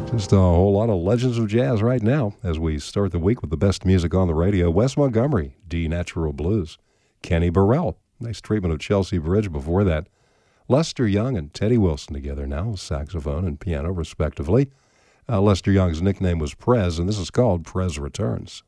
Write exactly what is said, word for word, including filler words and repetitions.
Just a whole lot of legends of jazz right now as we start the week with the best music on the radio. Wes Montgomery, D Natural Blues. Kenny Burrell, nice treatment of Chelsea Bridge before that. Lester Young and Teddy Wilson together now, saxophone and piano respectively. Uh, Lester Young's nickname was Prez, and this is called Prez Returns.